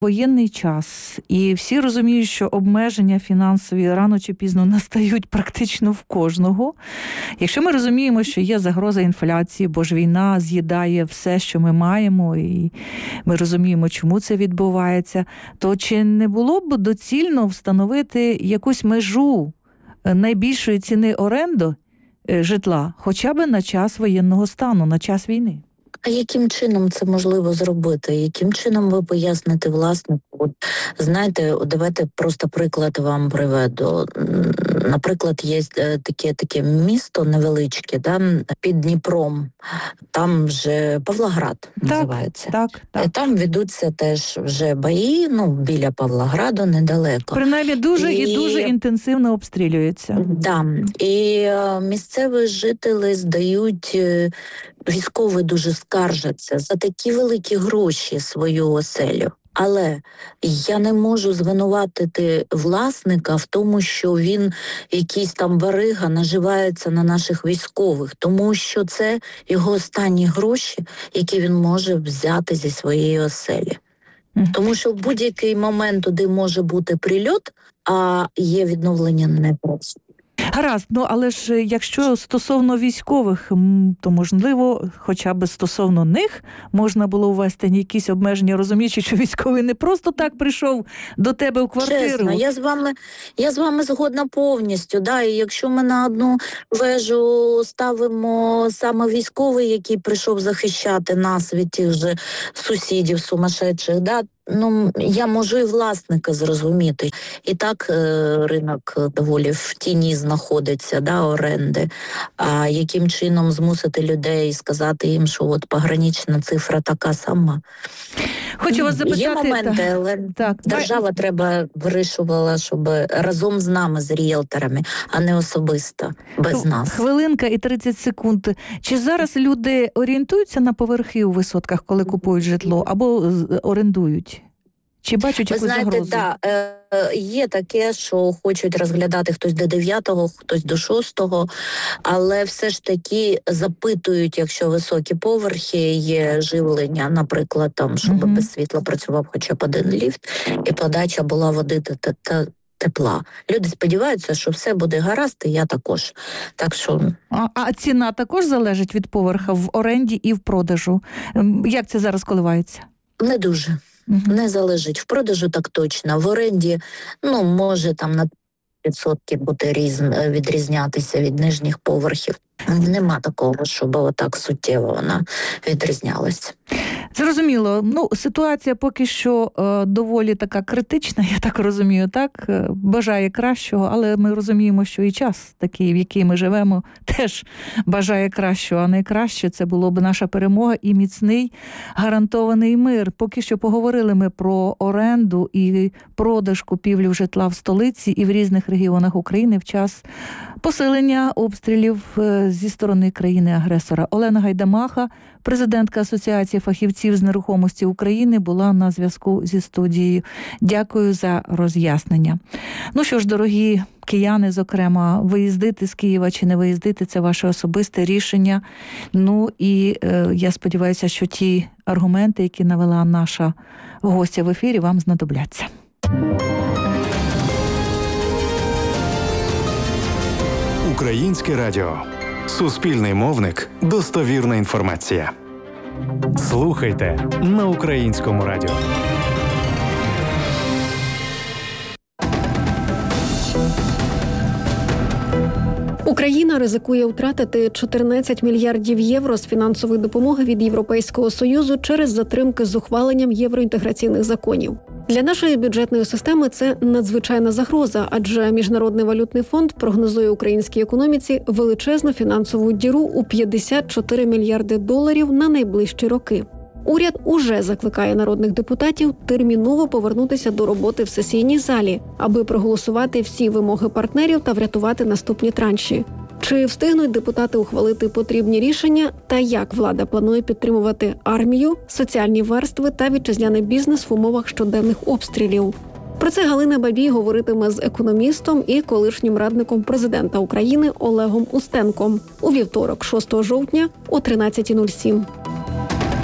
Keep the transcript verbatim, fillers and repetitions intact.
Воєнний час, і всі розуміють, що обмеження фінансові рано чи пізно настають практично в кожного. Якщо ми розуміємо, що є загроза інфляції, бо ж війна з'їдає все, що ми маємо, і ми розуміємо, чому це відбувається, то чи не було б доцільно встановити якусь межу найбільшої ціни оренди житла, хоча б на час воєнного стану, на час війни? А яким чином це можливо зробити? Яким чином ви поясните власнику? От, знаєте, давайте просто приклад вам приведу. Наприклад, є таке таке місто невеличке, да, під Дніпром. Там вже Павлоград так, називається. Так, так. Там ведуться теж вже бої, ну, біля Павлограду, недалеко. Принаймні дуже і, і дуже інтенсивно обстрілюється. Да. І місцеві жителі здають, військові дуже скаржаться за такі великі гроші свою оселю. Але я не можу звинуватити власника в тому, що він якийсь там барига наживається на наших військових, тому що це його останні гроші, які він може взяти зі своєї оселі. Mm. Тому що в будь-який момент туди може бути прильот, а є відновлення не працює. Гаразд, ну але ж якщо стосовно військових, то можливо, хоча б стосовно них можна було ввести якісь обмеження, розуміючи, що військовий не просто так прийшов до тебе в квартиру. Чесно, я з вами, я з вами згодна повністю. Да, і якщо ми на одну вежу ставимо саме військовий, який прийшов захищати нас від тих же сусідів сумасшедших, да, ну, я можу і власника зрозуміти. І так е, ринок доволі в тіні знаходиться, да, оренди. А яким чином змусити людей сказати їм, що от погранична цифра така сама? Хочу вас запитати... Є моменти, але так, держава так. треба вирішувала, щоб разом з нами, з ріелторами, а не особисто, без нас. Хвилинка і тридцять секунд. Чи зараз люди орієнтуються на поверхи у висотках, коли купують житло, або орендують? Чи бачать якусь загрозу? Ви знаєте, так, е, є таке, що хочуть розглядати хтось до дев'ятого, хтось до шостого, але все ж таки запитують, якщо високі поверхи, є живлення, наприклад, там, щоб uh-huh. без світла працював хоча б один ліфт, і подача була води та, та тепла. Люди сподіваються, що все буде гаразд, і я також. Так що... А, а ціна також залежить від поверха в оренді і в продажу? Як це зараз коливається? Не дуже. Uh-huh. Не залежить. В продажу так точно. В оренді, ну, може там на відсотки бути різ... відрізнятися від нижніх поверхів. Нема такого, щоб отак суттєво вона відрізнялася. Зрозуміло. Ну, ситуація поки що е, доволі така критична, я так розумію, так? Бажає кращого, але ми розуміємо, що і час такий, в який ми живемо, теж бажає кращого, а найкраще це було б наша перемога і міцний гарантований мир. Поки що поговорили ми про оренду і продаж купівлю житла в столиці і в різних регіонах України в час посилення обстрілів зі сторони країни-агресора. Олена Гайдамаха, президентка Асоціації фахівців з нерухомості України, була на зв'язку зі студією. Дякую за роз'яснення. Ну що ж, дорогі кияни, зокрема, виїздити з Києва чи не виїздити – це ваше особисте рішення. Ну і е, я сподіваюся, що ті аргументи, які навела наша гостя в ефірі, вам знадобляться. Українське радіо. Суспільний мовник. Достовірна інформація. Слухайте на Українському радіо. Україна ризикує втратити чотирнадцять мільярдів євро з фінансової допомоги від Європейського Союзу через затримки з ухваленням євроінтеграційних законів. Для нашої бюджетної системи це надзвичайна загроза, адже Міжнародний валютний фонд прогнозує українській економіці величезну фінансову діру у п'ятдесят чотири мільярди доларів на найближчі роки. Уряд уже закликає народних депутатів терміново повернутися до роботи в сесійній залі, аби проголосувати всі вимоги партнерів та врятувати наступні транші. Чи встигнуть депутати ухвалити потрібні рішення та як влада планує підтримувати армію, соціальні верстви та вітчизняний бізнес в умовах щоденних обстрілів? Про це Галина Бабій говоритиме з економістом і колишнім радником президента України Олегом Устенком у вівторок, шостого жовтня о тринадцятій нуль сім.